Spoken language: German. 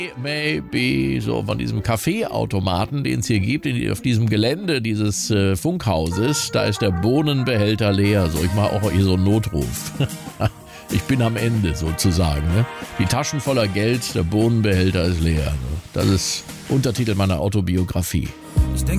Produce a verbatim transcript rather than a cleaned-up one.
Maybe, so von diesem Kaffeeautomaten, den es hier gibt, in, auf diesem Gelände dieses äh, Funkhauses, da ist der Bohnenbehälter leer. So, ich mache auch hier so einen Notruf. Ich bin am Ende sozusagen. Ne? Die Taschen voller Geld, der Bohnenbehälter ist leer. Ne? Das ist Untertitel meiner Autobiografie.